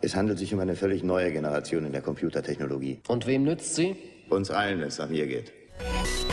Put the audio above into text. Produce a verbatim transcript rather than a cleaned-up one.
Es handelt sich um eine völlig neue Generation in der Computertechnologie. Und wem nützt sie? Uns allen, wenn es nach mir geht.